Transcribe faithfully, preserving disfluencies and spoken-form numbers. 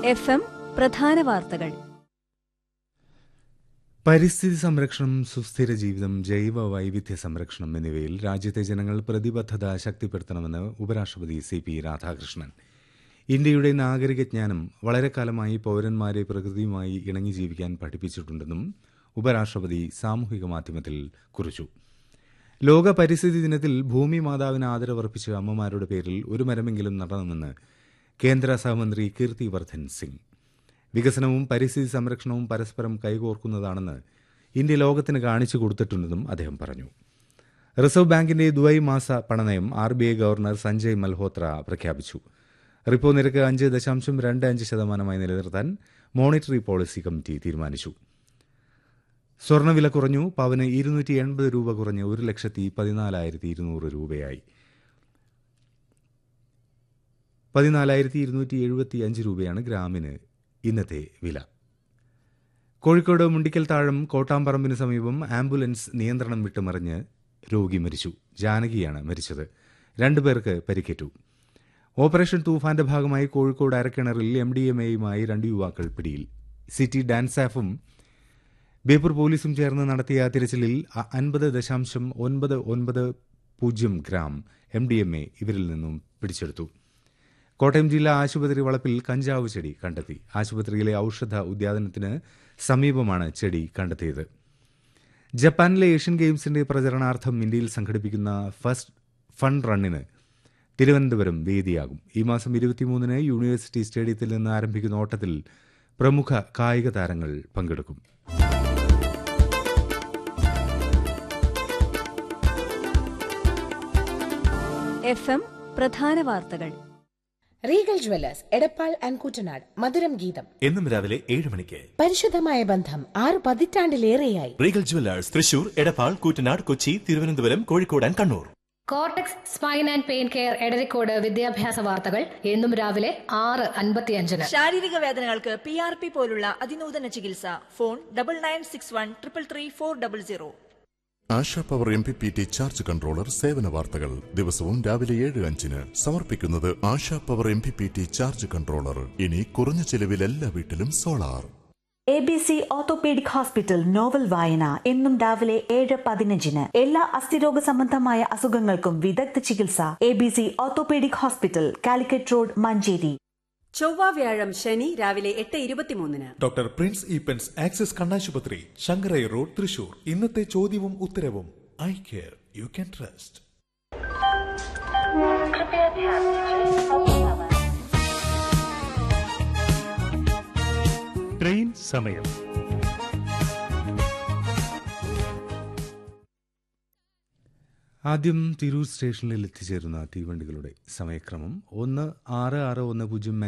F M പ്രധാന വാർത്തകൾ. പരിസ്ഥിതി സംരക്ഷണം, സുസ്ഥിര ജീവിതം, ജൈവ വൈവിധ്യ സംരക്ഷണം എന്നിവയിൽ രാജ്യത്തെ ജനങ്ങൾ പ്രതിബദ്ധത ശക്തിപ്പെടുത്തണമെന്ന് ഉപരാഷ്ട്രപതി സി പി രാധാകൃഷ്ണൻ. ഇന്ത്യയുടെ നാഗരിക ജ്ഞാനം വളരെ കാലമായി പൌരന്മാരെ പ്രകൃതിയുമായി ഇണങ്ങി ജീവിക്കാൻ പഠിപ്പിച്ചിട്ടുണ്ടെന്നും ഉപരാഷ്ട്രപതി സാമൂഹിക മാധ്യമത്തിൽ കുറിച്ചു. ലോക പരിസ്ഥിതി ദിനത്തിൽ ഭൂമി മാതാവിന് ആദരവർപ്പിച്ച് അമ്മമാരുടെ പേരിൽ ഒരു മരമെങ്കിലും നടണമെന്ന് കേന്ദ്ര സഹമന്ത്രി കീർത്തി വർദ്ധൻ സിംഗ്. വികസനവും പരിസ്ഥിതി സംരക്ഷണവും പരസ്പരം കൈകോർക്കുന്നതാണെന്ന് ഇന്ത്യ ലോകത്തിന് കാണിച്ചു കൊടുത്തിട്ടുണ്ടെന്നും അദ്ദേഹം പറഞ്ഞു. റിസർവ് ബാങ്കിന്റെ ദ്വൈമാസ പണനയം R B I governor Sanjay Malhotra പ്രഖ്യാപിച്ചു. റിപ്പോ നിരക്ക് അഞ്ച് ദശാംശം രണ്ട് അഞ്ച് ശതമാനമായി നിലനിർത്താൻ മോണിറ്ററി പോളിസി കമ്മിറ്റി തീരുമാനിച്ചു. സ്വർണ്ണവില കുറഞ്ഞു. പവന് ഇരുന്നൂറ്റി എൺപത് രൂപ കുറഞ്ഞ് ഒരു ലക്ഷത്തി പതിനാലായിരത്തി ഇരുന്നൂറ് രൂപയായി. പതിനാലായിരത്തി ഇരുന്നൂറ്റി എഴുപത്തി അഞ്ച് രൂപയാണ് ഗ്രാമിന് ഇന്നത്തെ വില. കോഴിക്കോട് മുണ്ടിക്കൽ താഴം കോട്ടാമ്പറമ്പിന് സമീപം ആംബുലൻസ് നിയന്ത്രണം വിട്ടുമറിഞ്ഞ് രോഗി മരിച്ചു. ജാനകിയാണ് മരിച്ചത്. രണ്ടുപേർക്ക് പരിക്കേറ്റു. ഓപ്പറേഷൻ തൂഫാന്റെ ഭാഗമായി കോഴിക്കോട് അരക്കിണറിൽ എം ഡി എം എയുമായി രണ്ട് യുവാക്കൾ പിടിയിൽ. സിറ്റി ഡാൻസാഫും ബേപ്പൂർ പോലീസും ചേർന്ന് നടത്തിയ തിരച്ചിലിൽ അൻപത് ദശാംശം ഒൻപത് ഒൻപത് പൂജ്യം gram M D M A ഇവരിൽ നിന്നും പിടിച്ചെടുത്തു. കോട്ടയം ജില്ലാ ആശുപത്രി വളപ്പിൽ കഞ്ചാവ് ചെടി കണ്ടെത്തി. ആശുപത്രിയിലെ ഔഷധ ഉദ്യാനത്തിന് സമീപമാണ് ചെടി കണ്ടെത്തിയത്. ജപ്പാനിലെ ഏഷ്യൻ ഗെയിംസിന്റെ പ്രചരണാർത്ഥം ഇന്ത്യയിൽ സംഘടിപ്പിക്കുന്ന ഫസ്റ്റ് ഫൺ റണ്ണിന് തിരുവനന്തപുരം വേദിയാകും. ഈ മാസം ഇരുപത്തിമൂന്നിന് യൂണിവേഴ്സിറ്റി സ്റ്റേഡിയത്തിൽ നിന്ന് ആരംഭിക്കുന്ന ഓട്ടത്തിൽ പ്രമുഖ കായിക താരങ്ങൾ പങ്കെടുക്കും. എഫ് എം പ്രധാന വാർത്തകൾ. Regal Jewellers Edappal and Koottanad മധുരം ഗീതം എന്നും രാവിലെ ഏഴ് മണിക്ക്. പരിശുദ്ധമായ ബന്ധം ആറ് പതിറ്റാണ്ടിലേറെയായി. Regal Jewellers Thrissur, Edappal, Koottanad, Kochi, Thiruvananthapuram, Kozhikode and Kannur. Cortex spine and pain care Edarikode വിദ്യാഭ്യാസ വാർത്തകൾ എന്നും രാവിലെ ആറ് അൻപത്തിയഞ്ചിന്. ശാരീരിക വേദനകൾക്ക് പി ആർ പി പോലുള്ള അതിനൂതന ചികിത്സ. Phone double nine six one triple three four double zero. ASHA power M P P T charge controller സേവന വാർത്തകൾ ദിവസവും രാവിലെ ഏഴ് അഞ്ചിന് സമർപ്പിക്കുന്നത് ASHA power M P P T charge controller. ഇനി കുറഞ്ഞ ചെലവിൽ എല്ലാ വീട്ടിലും solar. A B C orthopaedic hospital novel വായന എന്നും രാവിലെ ഏഴ് പതിനഞ്ചിന്. എല്ലാ അസ്ഥിരോഗ സംബന്ധമായ അസുഖങ്ങൾക്കും വിദഗ്ധ ചികിത്സ. A B C orthopaedic hospital, Calicut road, Manjeri. ചൊവ്വ, വ്യാഴം, ശനി രാവിലെ എട്ട് ഇരുപത്തിമൂന്നിന്. ഡോക്ടർ പ്രിൻസ് ഈപ്പൻസ് ആക്സിസ് കണ്ണാശുപത്രി, ശങ്കരൈ റോഡ്, തൃശൂർ. ഇന്നത്തെ ചോദ്യവും ഉത്തരവും. Eye care you can trust. Train സമയം. ആദ്യം തിരൂർ സ്റ്റേഷനിൽ എത്തിച്ചേരുന്ന തീവണ്ടികളുടെ സമയക്രമം. ഒന്ന് ആറ് ആറ് ഒന്ന് പൂജ്യം